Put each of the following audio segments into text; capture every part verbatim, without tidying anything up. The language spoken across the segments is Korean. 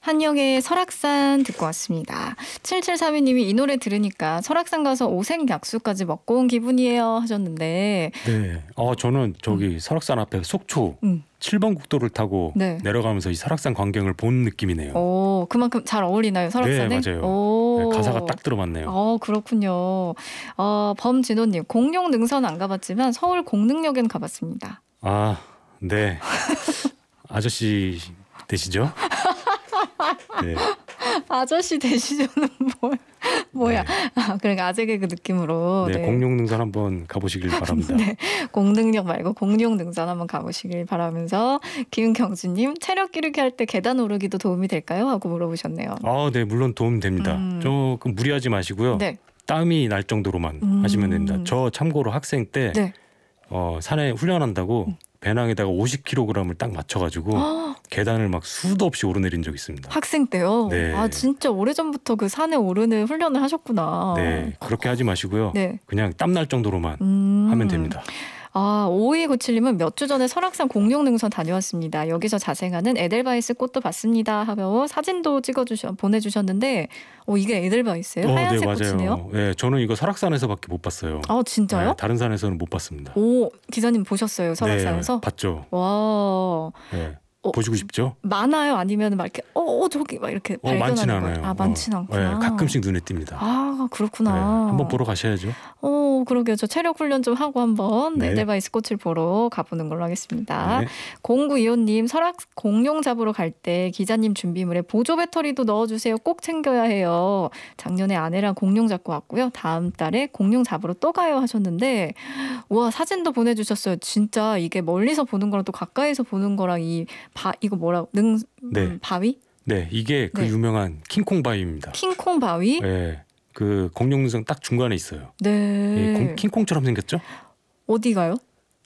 한영의 설악산 듣고 왔습니다. 칠칠삼이 님이 이 노래 들으니까 설악산 가서 오색 약수까지 먹고 온 기분이에요 하셨는데. 네. 어, 저는 저기 음. 설악산 앞에 속초 음. 칠 번 국도를 타고 네. 내려가면서 이 설악산 광경을 본 느낌이네요. 오, 그만큼 잘 어울리나요, 설악산에? 네, 맞아요. 오. 네, 가사가 딱 들어맞네요. 어, 그렇군요. 어, 범진호님, 공룡 능선 안 가봤지만 서울 공릉역엔 가봤습니다. 아, 네. 아저씨 되시죠? 네. 아저씨 되시죠는 뭘, 뭐야? 네. 아, 그러니까 아재 개그 느낌으로. 네, 네. 공룡 능선 한번 가보시길 바랍니다. 네, 공릉역 말고 공룡 능선 한번 가보시길 바라면서 김경주님 체력 기르기 할 때 계단 오르기도 도움이 될까요? 하고 물어보셨네요. 아, 네, 물론 도움 됩니다. 음. 조금 무리하지 마시고요. 네. 땀이 날 정도로만 음. 하시면 됩니다. 저 참고로 학생 때 네. 어, 산에 훈련한다고. 음. 배낭에다가 오십 킬로그램을 딱 맞춰가지고 허! 계단을 막 수도 없이 오르내린 적이 있습니다. 학생 때요? 네. 아, 진짜 오래전부터 그 산에 오르는 훈련을 하셨구나. 네, 그렇게 하지 마시고요. 네. 그냥 땀날 정도로만 음. 하면 됩니다. 아, 오이구칠 님은 몇 주 전에 설악산 공룡능선 다녀왔습니다. 여기서 자생하는 에델바이스 꽃도 봤습니다 하며 사진도 찍어주셔 보내주셨는데, 어, 이게 에델바이스예요? 어, 하얀색 네, 맞아요. 꽃이네요. 네, 저는 이거 설악산에서밖에 못 봤어요. 아, 진짜요? 네, 다른 산에서는 못 봤습니다. 오, 기자님 보셨어요, 설악산에서? 네, 봤죠. 와. 네. 어, 보시고 싶죠? 많아요? 아니면 막 이렇게 어, 어 저기 막 이렇게 어, 많진 발견하는 않아요. 아, 많진 어, 않구나. 네, 가끔씩 눈에 띕니다. 아, 그렇구나. 네, 한번 보러 가셔야죠. 어, 그러게요. 저 체력 훈련 좀 하고 한번 네. 에델바이스 꽃을 보러 가보는 걸로 하겠습니다. 네. 공구이오 님, 설악 공룡 잡으러 갈 때 기자님 준비물에 보조 배터리도 넣어주세요. 꼭 챙겨야 해요. 작년에 아내랑 공룡 잡고 왔고요. 다음 달에 공룡 잡으러 또 가요 하셨는데, 와, 사진도 보내주셨어요. 진짜 이게 멀리서 보는 거랑 또 가까이서 보는 거랑 이 바, 이거 뭐라고 능 네. 음, 바위? 네, 이게 그 네. 유명한 킹콩 바위입니다. 킹콩 바위? 네, 그 공룡능선 딱 중간에 있어요. 네. 예, 공, 킹콩처럼 생겼죠? 어디가요?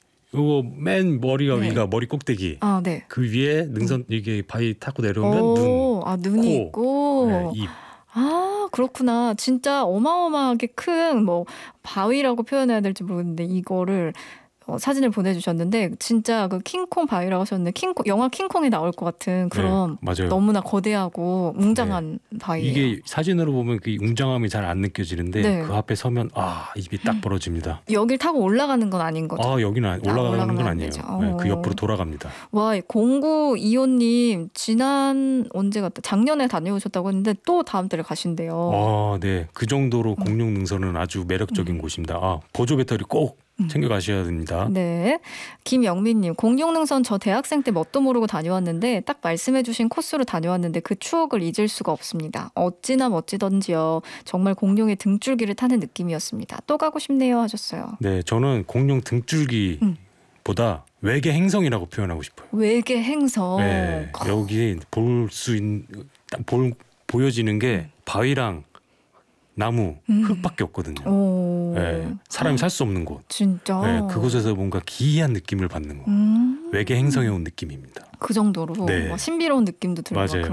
이거 맨 머리가 네. 위가 머리 꼭대기. 아, 네. 그 위에 능선 음. 이게 바위 타고 내려오면 오, 눈, 아, 눈이 코, 있고, 네, 입. 아, 그렇구나. 진짜 어마어마하게 큰 뭐 바위라고 표현해야 될지 모르겠는데 이거를 어, 사진을 보내주셨는데 진짜 그 킹콩 바위라고 하셨는데 킹콩, 영화 킹콩에 나올 것 같은 그런 네, 맞아요. 너무나 거대하고 웅장한 네. 바위예요. 이게 사진으로 보면 그 웅장함이 잘 안 느껴지는데 네. 그 앞에 서면 아, 입이 딱 벌어집니다. 여길 타고 올라가는 건 아닌 거죠? 아, 여기는 아, 올라가는 건 아니에요. 네, 그 옆으로 돌아갑니다. 와, 공구이오 님 지난 언제 갔다 작년에 다녀오셨다고 했는데 또 다음 달에 가신대요. 아, 네. 그 정도로 음. 공룡 능선은 아주 매력적인 음. 곳입니다. 아, 보조 배터리 꼭 챙겨 가셔야 됩니다. 네, 김영민님, 공룡능선 저 대학생 때 뭣도 모르고 다녀왔는데 딱 말씀해주신 코스로 다녀왔는데 그 추억을 잊을 수가 없습니다. 어찌나 멋지던지요. 정말 공룡의 등줄기를 타는 느낌이었습니다. 또 가고 싶네요 하셨어요. 네, 저는 공룡 등줄기보다 음. 외계 행성이라고 표현하고 싶어요. 외계 행성. 네, 여기 볼 수 있는 볼 보여지는 게 음. 바위랑 나무, 음. 흙밖에 없거든요. 네, 사람이 살 수 없는 곳. 진짜. 네, 그곳에서 뭔가 기이한 느낌을 받는 거. 음. 외계 행성에 온 느낌입니다. 그 정도로 네. 신비로운 느낌도 들고. 맞아요.